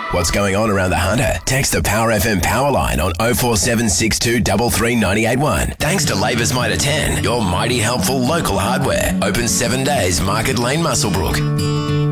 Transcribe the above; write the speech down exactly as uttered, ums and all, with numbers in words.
What's going on around the Hunter? Text the Power F M power line on oh four seven six two three three nine eight one. Thanks to Labour's Mitre ten, your mighty helpful local hardware. Open seven days, Market Lane, Muswellbrook.